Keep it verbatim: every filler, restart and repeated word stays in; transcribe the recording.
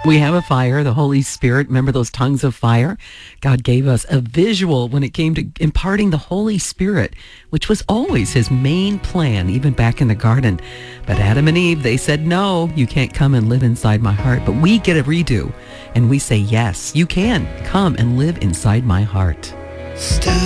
We have a fire, the Holy Spirit. Remember those tongues of fire? God gave us a visual when it came to imparting the Holy Spirit, which was always his main plan, even back in the garden. But Adam and Eve, they said, no, you can't come and live inside my heart. But we get a redo, and we say, yes, you can come and live inside my heart. Stop.